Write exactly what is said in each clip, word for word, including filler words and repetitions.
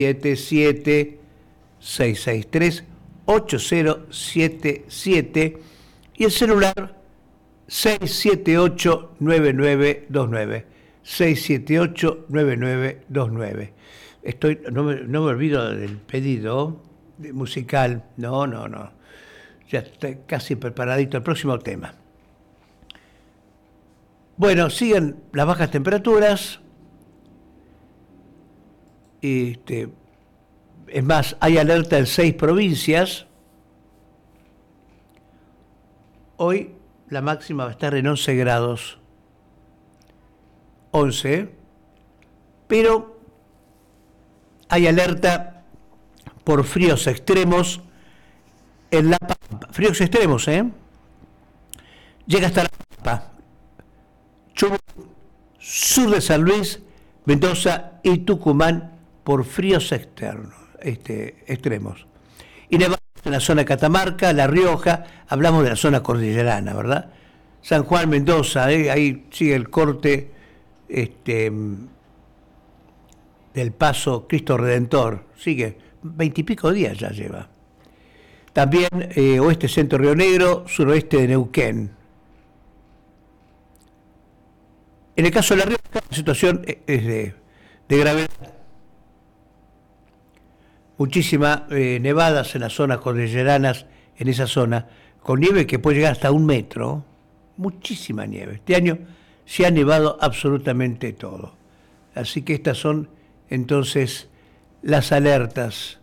siete siete seis seis tres ocho cero siete siete y el celular seis siete ocho nueve nueve dos nueve. seis siete ocho nueve nueve dos nueve. Estoy, no me, no me olvido del pedido musical. No, no, no. Ya está casi preparadito el próximo tema. Bueno, siguen las bajas temperaturas. Este, es más, hay alerta en seis provincias. Hoy la máxima va a estar en once grados. once. Pero hay alerta por fríos extremos en La Pampa. Fríos extremos, ¿eh? Llega hasta La Pampa, Chubut, sur de San Luis, Mendoza y Tucumán por fríos externos, este, extremos. Y nevada en la zona de Catamarca, La Rioja, hablamos de la zona cordillerana, ¿verdad? San Juan, Mendoza, ¿eh? Ahí sigue el corte este, del Paso Cristo Redentor, sigue, veintipico días ya lleva. También eh, oeste centro Río Negro, suroeste de Neuquén. En el caso de La Rioja, la situación es de, de gravedad. Muchísimas eh, nevadas en las zonas cordilleranas, en esa zona, con nieve que puede llegar hasta un metro. Muchísima nieve. Este año se ha nevado absolutamente todo. Así que estas son entonces las alertas.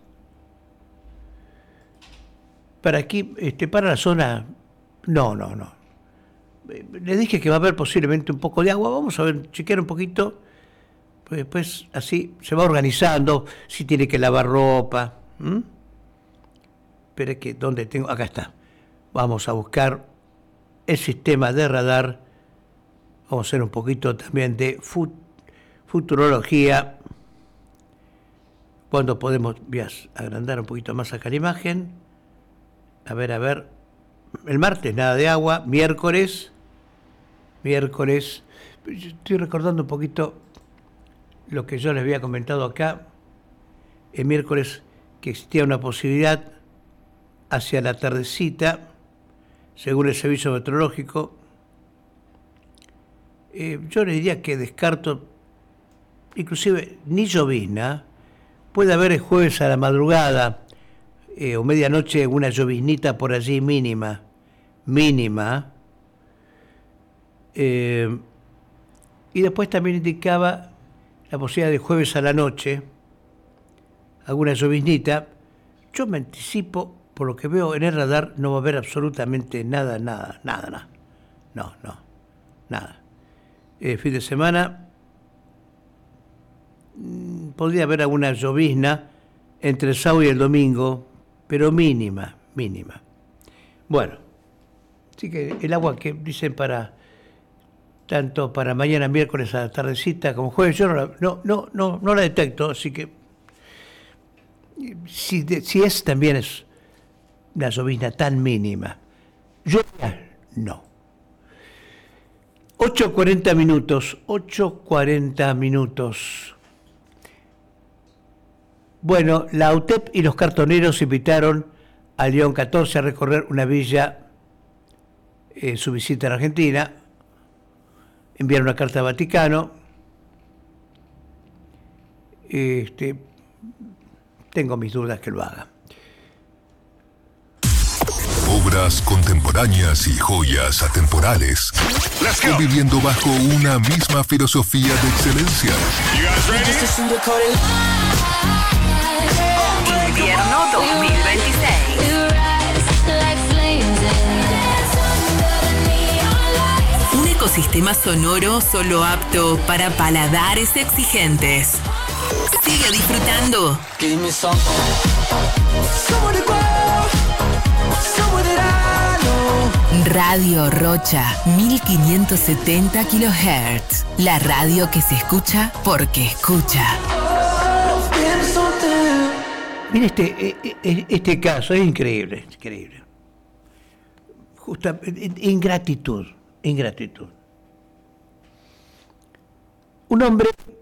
Para aquí, este, para la zona, no, no, no. Les dije que va a haber posiblemente un poco de agua. Vamos a ver, chequear un poquito. Pues después así se va organizando, si tiene que lavar ropa. ¿Mm? Espera que, ¿dónde tengo? Acá está. Vamos a buscar el sistema de radar. Vamos a hacer un poquito también de fut, futurología. Cuando podemos, voy a agrandar un poquito más acá la imagen. A ver, a ver. El martes nada de agua. Miércoles. Miércoles. Estoy recordando un poquito lo que yo les había comentado acá, el miércoles, que existía una posibilidad hacia la tardecita, según el servicio meteorológico. Eh, yo les diría que descarto, inclusive ni llovizna, puede haber el jueves a la madrugada eh, o medianoche una lloviznita por allí mínima, mínima. Eh, y después también indicaba la posibilidad de jueves a la noche, alguna lloviznita. Yo me anticipo, por lo que veo en el radar, no va a haber absolutamente nada, nada, nada, nada. No, no, nada. Eh, fin de semana, mmm, podría haber alguna llovizna entre el sábado y el domingo, pero mínima, mínima. Bueno, así que el agua que dicen para tanto para mañana miércoles a la tardecita como jueves, yo no la, no, no, no, no la detecto, así que si, de, si es también es una llovizna tan mínima. Yo no. ocho cuarenta minutos, ocho cuarenta minutos. Bueno, la U T E P y los cartoneros invitaron a León catorce a recorrer una villa en su visita en Argentina. Enviaron una carta al Vaticano. Este, tengo mis dudas que lo haga. Obras contemporáneas y joyas atemporales, conviviendo bajo una misma filosofía de excelencia. Invierno dos mil veintiséis. Un ecosistema sonoro solo apto para paladares exigentes. Sigue disfrutando. Radio Rocha, mil quinientos setenta kilohertz. La radio que se escucha porque escucha. Mira, este, este caso es increíble, increíble. Justa, ingratitud, ingratitud. Un hombre